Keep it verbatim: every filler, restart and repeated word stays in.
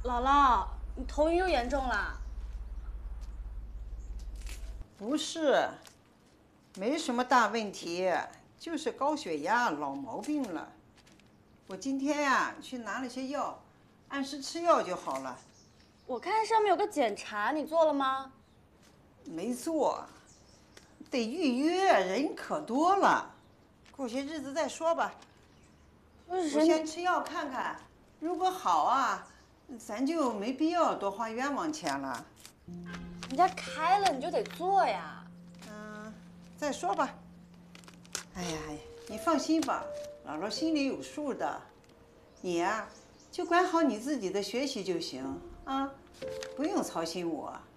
姥姥，你头晕又严重了？ 不是，没什么大问题，就是高血压老毛病了。我今天呀、去拿了些药，按时吃药就好了。 我看上面有个检查，你做了吗？ 没做，得预约，人可多了。过些日子再说吧。 我我先吃药看看，如果好啊，咱就没必要多花冤枉钱了。 人家开了你就得做呀。 嗯，再说吧。哎呀，你放心吧，姥姥心里有数的。你呀、就管好你自己的学习就行啊，不用操心我。